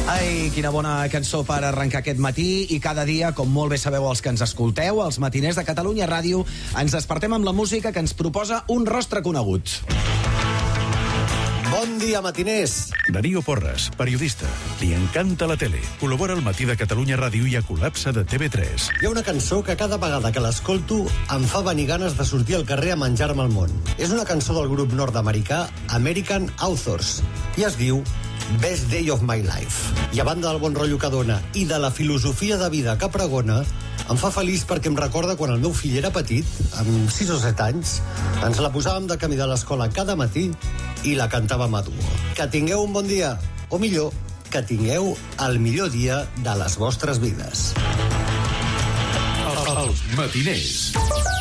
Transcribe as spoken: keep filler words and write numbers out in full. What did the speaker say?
Ai, quina bona cançó per arrencar aquest matí, i cada dia, com molt bé sabeu els que ens escolteu, els matiners de Catalunya Ràdio, ens despertem amb la música que ens proposa un rostre conegut. Bon dia, matiners! Darío Porras, periodista. Li encanta la tele. Col·labora al Matí de Catalunya Ràdio i a Col·lapse de T V tres. Hi ha una cançó que cada vegada que l'escolto em fa venir ganes de sortir al carrer a menjar-me el món. És una cançó del grup nord-americà American Authors i es diu Best Day of My Life. I a banda del bon rotllo que dona i de la filosofia de vida que pregona, em fa feliç perquè em recorda quan el meu fill era petit, amb sis o set anys, ens la posàvem de camí de l'escola cada matí i la cantàvem a duo. Que tingueu un bon dia, o millor, que tingueu el millor dia de les vostres vides. Els matiners.